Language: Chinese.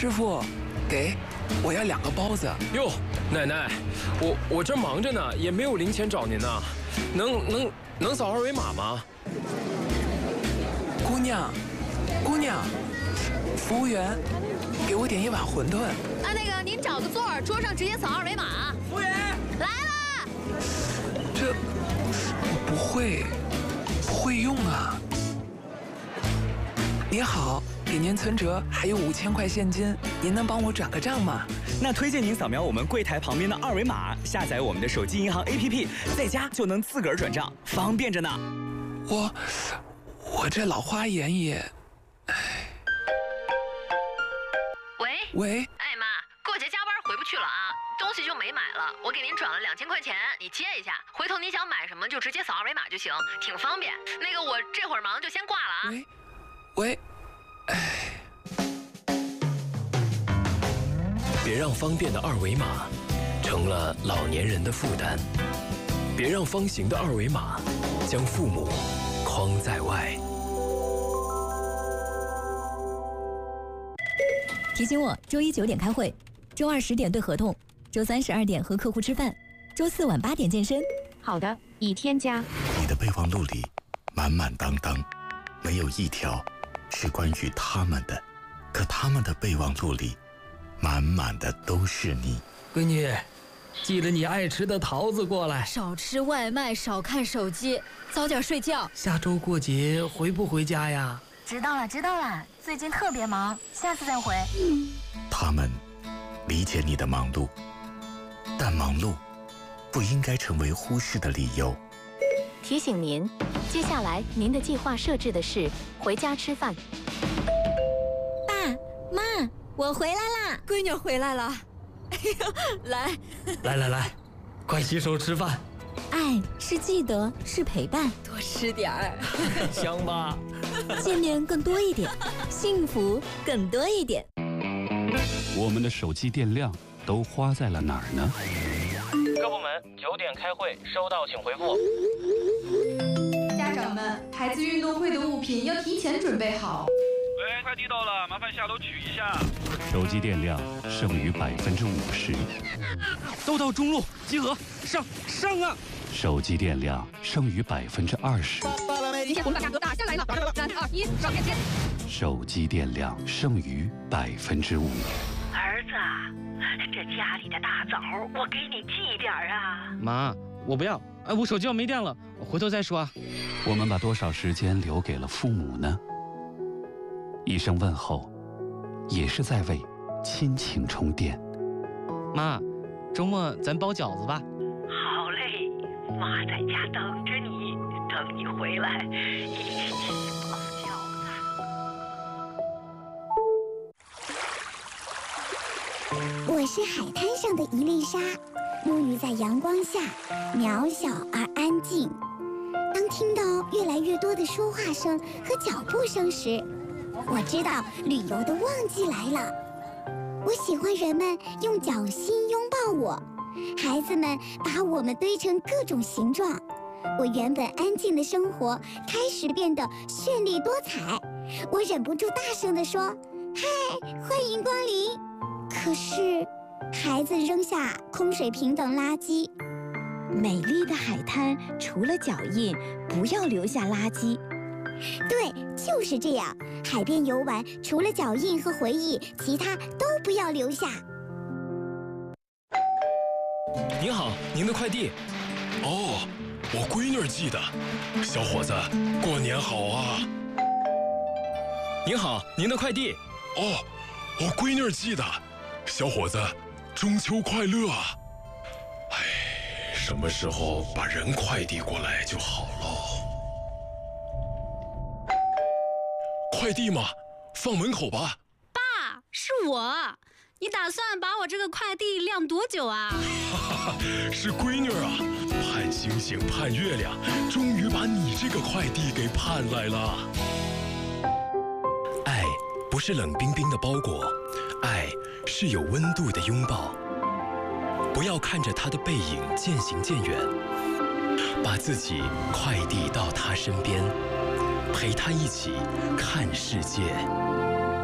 师傅，给，我要2个包子。 哟，奶奶，我这忙着呢，也没有零钱找您呢，能扫2维码吗？ 姑娘，服务员，给我点1碗馄饨。 啊，那个您找个座儿，桌上直接扫2维码。 服务员来啦！ 这不会用啊。您好，给年存折还有5000块现金，您能帮我转个账吗？ 那推荐您扫描我们柜台旁边的2维码，下载我们的手机银行 APP， 在家就能自个儿转账，方便着呢。 我这老花眼也……喂， 哎妈，过节加班回不去了啊，东西就没买了，我给您转了2000块钱，你接一下，回头你想买什么就直接扫2维码就行，挺方便。那个我这会儿忙就先挂了啊。 喂， 别让方便的2维码成了老年人的负担，别让方形的2维码将父母框在外。 提醒我，周1 9点开会，周2 10点对合同，周3 12点和客户吃饭，周4晚8点健身。 好的，已添加。 你的备忘录里满满当当，没有一条是关于他们的，可他们的备忘录里满满的都是你。 闺女，记得你爱吃的桃子过来。 少吃外卖，少看手机，早点睡觉。 下周过节回不回家呀？ 知道了，最近特别忙，下次再回。 他们理解你的忙碌，但忙碌不应该成为忽视的理由。 提醒您，接下来您的计划设置的是回家吃饭。 爸妈，我回来啦！ 闺女回来了。哎呦， 来，快洗手吃饭。 爱是记得，是陪伴， 多吃点儿。 香吧？ 见面更多一点，幸福更多一点。 我们的手机电量都花在了哪儿呢？ 各部门9点开会，收到请回复。 家长们，孩子运动会的物品要提前准备好。 喂，快递到了，麻烦下楼取一下。 手机电量剩余50%。 都到中路集合，上啊！ 手机电量剩余20%。 今天我们把价格打下来了，3、2、1，上链接。 手机电量剩余5%。 儿子，这家里的大枣我给你寄点啊。 妈，我不要，我手机要没电了，回头再说啊。 我们把多少时间留给了父母呢？一声问候，也是在为亲情充电。 妈，周末咱包饺子吧。 好嘞，妈在家等着你，等你回来一起包饺子。 我是海滩上的一粒沙，沐浴在阳光下，渺小而安静。当听到越来越多的说话声和脚步声时，我知道旅游的旺季来了。我喜欢人们用脚心拥抱我，孩子们把我们堆成各种形状。我原本安静的生活开始变得绚丽多彩。我忍不住大声地说：“嗨，欢迎光临！”可是，孩子扔下空水瓶等垃圾。 美丽的海滩，除了脚印，不要留下垃圾。 对，就是这样。海边游玩，除了脚印和回忆，其他都不要留下。 您好，您的快递。 哦，我闺女寄的。小伙子，过年好啊！ 您好，您的快递。 哦，我闺女寄的。小伙子，中秋快乐啊！哎，什么时候把人快递过来就好喽。快递嘛，放门口吧。 爸，是我。你打算把我这个快递晾多久啊？ 是闺女啊，盼星星盼月亮，终于把你这个快递给盼来了。 爱不是冷冰冰的包裹，爱是有温度的拥抱。不要看着他的背影渐行渐远，把自己快递到他身边，陪他一起看世界。